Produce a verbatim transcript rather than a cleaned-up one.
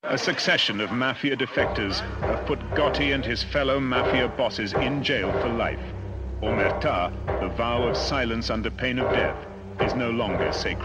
A succession of mafia defectors have put Gotti and his fellow mafia bosses in jail for life. Omertà, the vow of silence under pain of death, is no longer sacred.